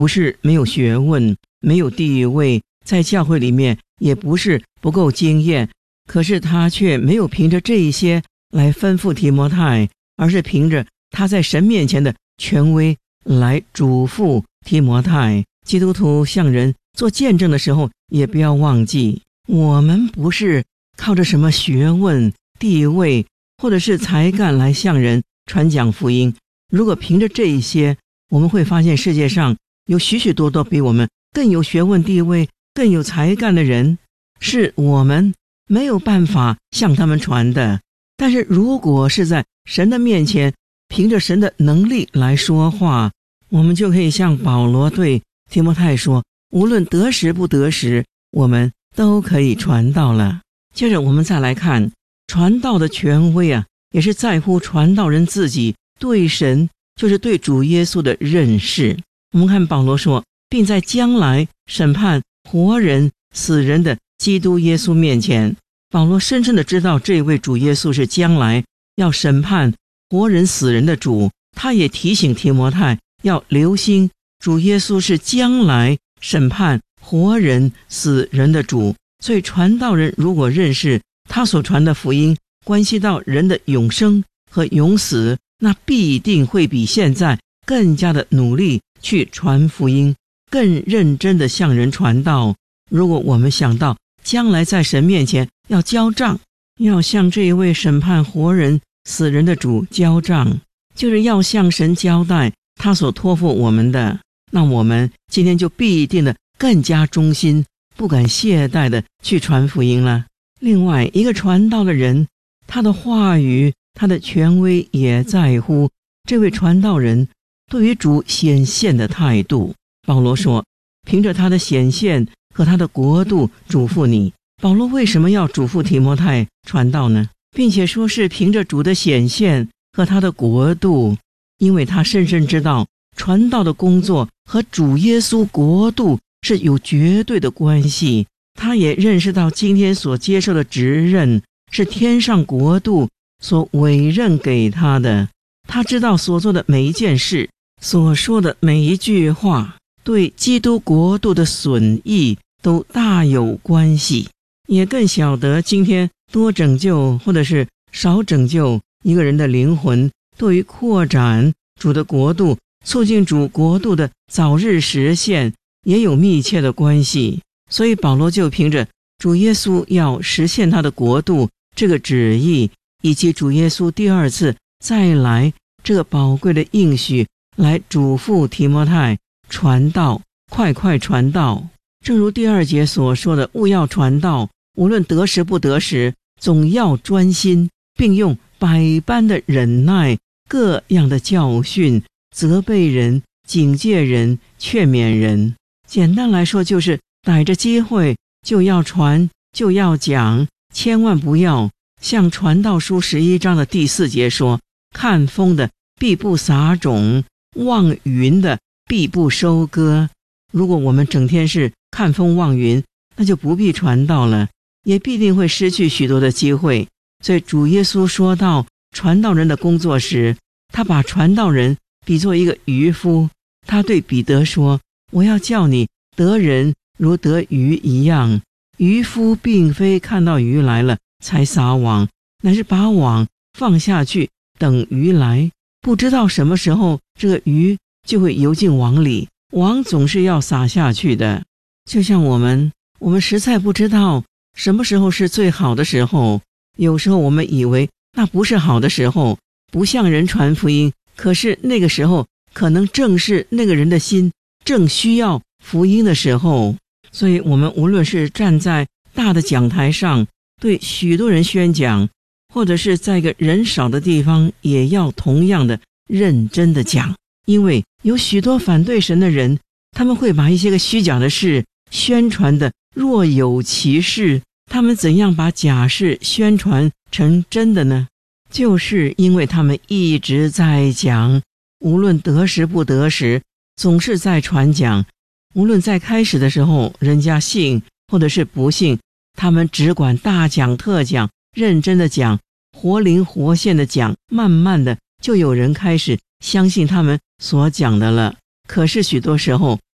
不是没有学问，没有地位，在教会里面也不是不够经验，可是他却没有凭着这一些来吩咐提摩太，而是凭着他在神面前的权威来嘱咐提摩太。基督徒向人做见证的时候，也不要忘记，我们不是靠着什么学问、地位或者是才干来向人传讲福音。如果凭着这一些，我们会发现世界上有许许多多比我们更有学问、地位、更有才干的人，是我们没有办法向他们传的。但是如果是在神的面前，凭着神的能力来说话，我们就可以像保罗对提摩太说，无论得时不得时，我们都可以传道了。接着我们再来看传道的权威也是在乎传道人自己对神，就是对主耶稣的认识。我们看保罗说，并在将来审判活人死人的基督耶稣面前，保罗深深的知道这位主耶稣是将来要审判活人死人的主。他也提醒提摩太要留心，主耶稣是将来审判活人死人的主。所以传道人如果认识他所传的福音关系到人的永生和永死，那必定会比现在更加的努力去传福音，更认真的向人传道。如果我们想到将来在神面前要交账，要向这一位审判活人死人的主交账，就是要向神交代他所托付我们的，那我们今天就必定的更加忠心，不敢懈怠的去传福音了。另外，一个传道的人，他的话语、他的权威也在乎这位传道人对于主显现的态度。保罗说，凭着他的显现和他的国度嘱咐你。保罗为什么要嘱咐提摩太传道呢？并且说是凭着主的显现和他的国度，因为他深深知道传道的工作和主耶稣国度是有绝对的关系。他也认识到今天所接受的职任是天上国度所委任给他的。他知道所做的每一件事，所说的每一句话，对基督国度的损益都大有关系。也更晓得今天多拯救或者是少拯救一个人的灵魂，对于扩展主的国度、促进主国度的早日实现也有密切的关系。所以保罗就凭着主耶稣要实现他的国度这个旨意，以及主耶稣第二次再来这个宝贵的应许，来嘱咐提摩太传道，快快传道。正如第2节所说的，务要传道，无论得时不得时，总要专心，并用百般的忍耐，各样的教训，责备人，警戒人，劝勉人。简单来说，就是逮着机会就要传，就要讲，千万不要像传道书11章的第4节说，看风的必不撒种，望云的必不收割。如果我们整天是看风望云，那就不必传道了，也必定会失去许多的机会。所以主耶稣说到传道人的工作时，他把传道人比作一个渔夫。他对彼得说，我要叫你得人如得鱼一样。渔夫并非看到鱼来了才撒网，乃是把网放下去等鱼来，不知道什么时候这个鱼就会游进网里，网总是要撒下去的。就像我们实在不知道什么时候是最好的时候，有时候我们以为那不是好的时候，不向人传福音，可是那个时候可能正是那个人的心正需要福音的时候。所以我们无论是站在大的讲台上对许多人宣讲，或者是在一个人少的地方，也要同样的认真的讲。因为有许多反对神的人，他们会把一些个虚假的事宣传的若有其事。他们怎样把假事宣传成真的呢？就是因为他们一直在讲，无论得时不得时，总是在传讲。无论在开始的时候人家信或者是不信，他们只管大讲特讲，认真的讲，活灵活现的讲，慢慢的就有人开始相信他们所讲的了。可是许多时候